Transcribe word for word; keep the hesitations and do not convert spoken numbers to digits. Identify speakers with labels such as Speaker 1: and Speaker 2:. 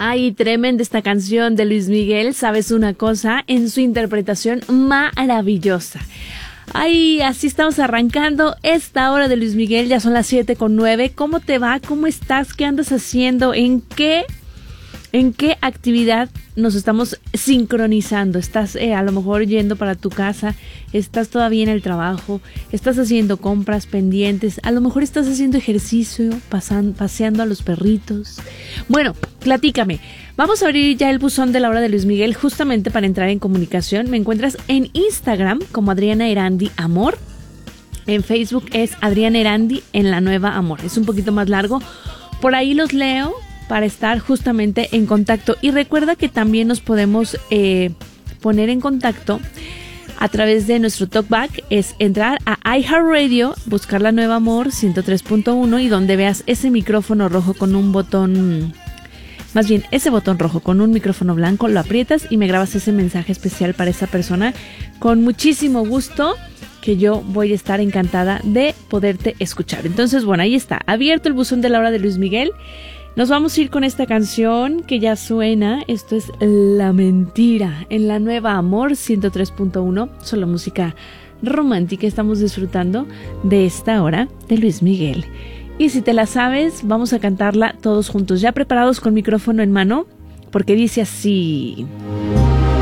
Speaker 1: Ay, tremenda esta canción de Luis Miguel, ¿sabes una cosa? En su interpretación maravillosa. Ay, así estamos arrancando esta hora de Luis Miguel, ya son las siete con nueve. ¿Cómo te va? ¿Cómo estás? ¿Qué andas haciendo? ¿En qué, en qué actividad nos estamos sincronizando? ¿Estás eh, a lo mejor yendo para tu casa? ¿Estás todavía en el trabajo? ¿Estás haciendo compras pendientes? A lo mejor estás haciendo ejercicio, pasan, paseando a los perritos. Bueno, platícame. Vamos a abrir ya el buzón de la hora de Luis Miguel justamente para entrar en comunicación. Me encuentras en Instagram como Adriana Erandi Amor. En Facebook es Adriana Erandi en la Nueva Amor. Es un poquito más largo. Por ahí los leo para estar justamente en contacto. Y recuerda que también nos podemos eh, poner en contacto a través de nuestro talkback. Es entrar a iHeartRadio, buscar la Nueva Amor ciento tres punto uno y donde veas ese micrófono rojo con un botón... Más bien, ese botón rojo con un micrófono blanco, lo aprietas y me grabas ese mensaje especial para esa persona. Con muchísimo gusto, que yo voy a estar encantada de poderte escuchar. Entonces, bueno, ahí está, abierto el buzón de la hora de Luis Miguel. Nos vamos a ir con esta canción que ya suena. Esto es La Mentira en la Nueva Amor ciento tres punto uno. Solo música romántica. Estamos disfrutando de esta hora de Luis Miguel. Y si te la sabes, vamos a cantarla todos juntos, ya preparados con micrófono en mano, porque dice así...